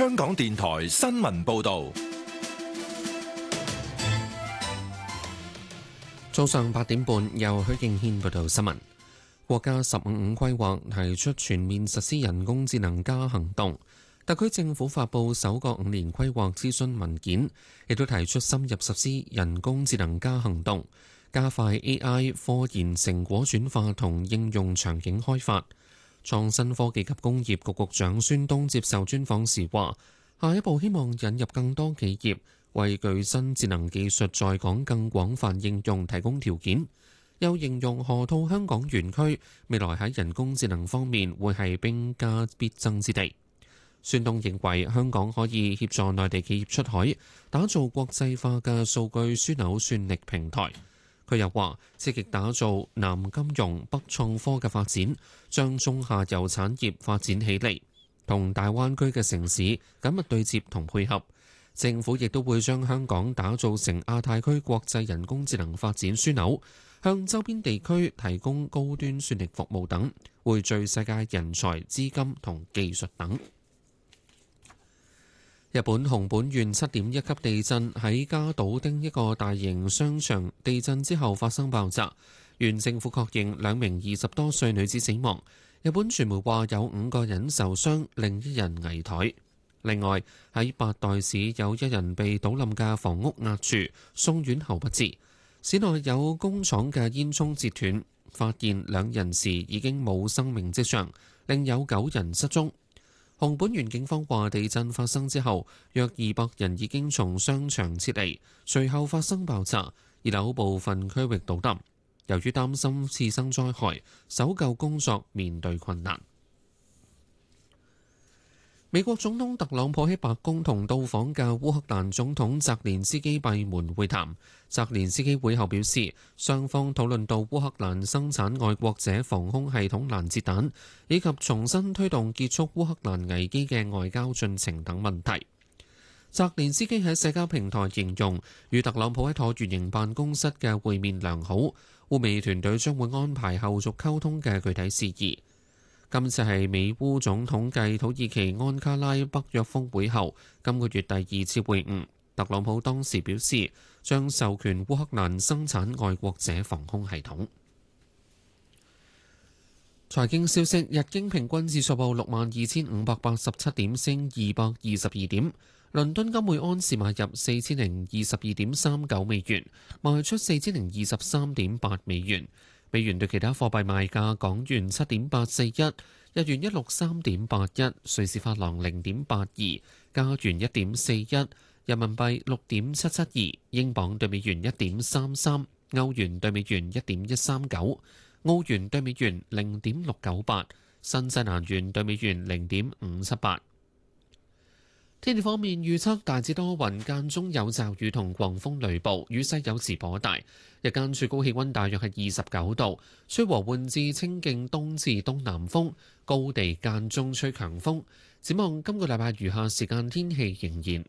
香港電台新聞報道。 早上8點半，由許敬軒報道新聞。國家15規劃提出全面實施人工智能加行動，特區政府發布首個5年規劃諮詢文件，亦都提出深入實施人工智能加行動，加快 AI 科研成果轉化同應用場景開發。創新科技及工業局局長孫東接受專訪時話，下一步希望引入更多企業，為具新智能技術在港更廣泛應用提供條件。又形容河套香港園區未來喺人工智能方面會係兵家必爭之地。孫東認為香港可以協助內地企業出海，打造國際化嘅數據樞紐算力平台。佢又話積極打造南金融北創科嘅發展，將中下游產業發展起嚟，同大灣區嘅城市緊密對接同配合。政府亦都會將香港打造成亞太區國際人工智能發展樞紐，向周邊地區提供高端算力服務等，匯聚世界人才、資金同技術等。日本熊本縣7.1級地震喺加島町一個大型商場地震之後發生爆炸，縣政府確認2名20多歲女子死亡。日本傳媒話有5個人受傷，另1人危殆。另外喺八代市有1人被倒冧嘅房屋壓住，送院後不治。市內有工廠嘅煙囪截斷，發現2人時已經冇生命跡象，另有9人失蹤。熊本縣警方話，地震發生之後，約200人已經從商場撤離，隨後發生爆炸，2樓部分區域倒冧。由於擔心次生災害，搜救工作面對困難。美國總統特朗普喺白宮同到訪嘅烏克蘭總統澤連斯基閉門會談。澤連斯基會後表示，雙方討論到烏克蘭生產愛國者防空系統攔截彈，以及重新推動結束烏克蘭危機嘅外交進程等問題。澤連斯基喺社交平台形容，與特朗普喺橢圓形辦公室嘅會面良好，烏美團隊將會安排後續溝通嘅具體事宜。今次係美烏總統繼土耳其安卡拉北約峰會後，今個月第2次會晤。特朗普當時表示，將授權烏克蘭生產愛國者防空系統。財經消息，日經平均指數報62,587點，升222點。倫敦金每安士買入4022.39美元，賣出4023.8美元。美元對其他貨幣賣價：港元7.841，日元163.81，瑞士法郎0.82，加元1.41，人民幣6.772，英鎊對美元1.33，歐元對美元1.139，澳元對美元0.698，新西蘭元對美元0.578。天氣方面預測大致多雲，間中有驟雨同狂風雷暴，雨勢有時頗大。日間最高氣溫大約係29度，吹和緩至清勁東至東南風，高地間中吹強風。展望今個禮拜餘下時間天氣仍然